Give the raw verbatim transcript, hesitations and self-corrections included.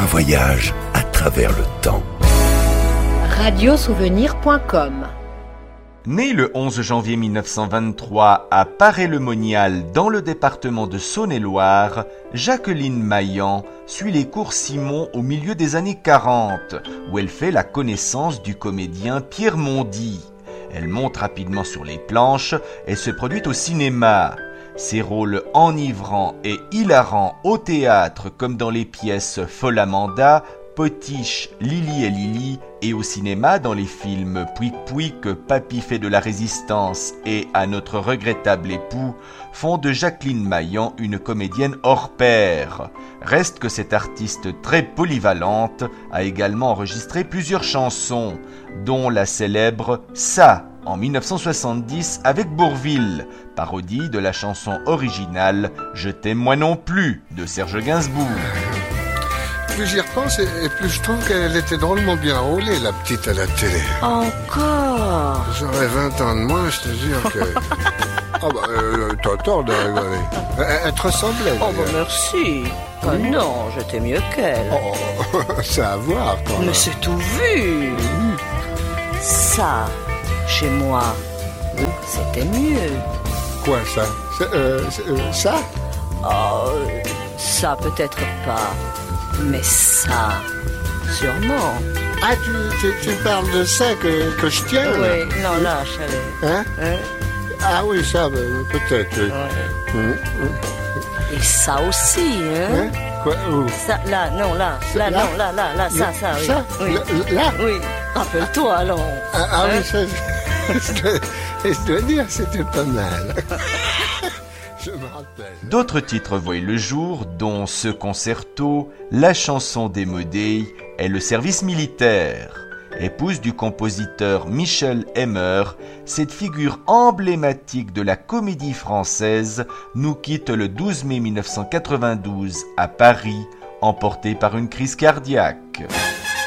voyage à travers le temps. radiosouvenir point com. Née le onze janvier mille neuf cent vingt-trois à Paray-le-Monial dans le département de Saône-et-Loire, Jacqueline Maillan suit les cours Simon au milieu des années quarante, où elle fait la connaissance du comédien Pierre Mondy. Elle monte rapidement sur les planches et se produit au cinéma. Ses rôles enivrants et hilarants au théâtre comme dans les pièces Folle Amanda, Potiche, Lily et Lily, et au cinéma dans les films Pouic Pouic, Papy fait de la résistance et À notre regrettable époux, font de Jacqueline Maillan une comédienne hors pair. Reste que cette artiste très polyvalente a également enregistré plusieurs chansons, dont la célèbre Ça en mille neuf cent soixante-dix avec Bourvil, parodie de la chanson originale Je t'aime moi non plus de Serge Gainsbourg. Plus j'y repense et plus je trouve qu'elle était drôlement bien roulée, la petite à la télé. Encore? J'aurais vingt ans de moins, je te jure que... Ah oh bah, euh, t'as tort de rigoler. Elle, elle te ressemblait. Oh bah merci. Ah mmh. Non, j'étais mieux qu'elle. Oh, c'est à voir quand même. Mais c'est tout vu. Mmh. Ça, chez moi, c'était mieux. Quoi ça? euh, euh, Ça? Oh, ça peut-être pas. Mais ça, sûrement. Ah, tu, tu, tu parles de ça que, que je tiens? Oui, non, là, chalet. Hein, hein? Ah oui, ça, peut-être, oui. Ouais. Mmh, mmh. Et ça aussi, hein, hein? Quoi? Où? Ça, là, non, là, là, là, non, là, là, là, ça, ça, oui. Ça? Oui. Là? Oui, rappelle-toi, alors. Ah, ah hein? oui, ça, je, dois, je dois dire, c'était pas mal. Je me rappelle. D'autres titres voient le jour, dont ce concerto, la chanson démodée et le service militaire. Épouse du compositeur Michel Emmer, cette figure emblématique de la comédie française nous quitte le douze mai mille neuf cent quatre-vingt-douze à Paris, emportée par une crise cardiaque.